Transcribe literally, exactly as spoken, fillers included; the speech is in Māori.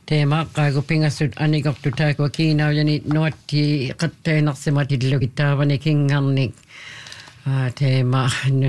Teema qaagu pingassut anikortu taakua kiinaujani nuatti qatteenarsimat illukitaavani kingarnik teema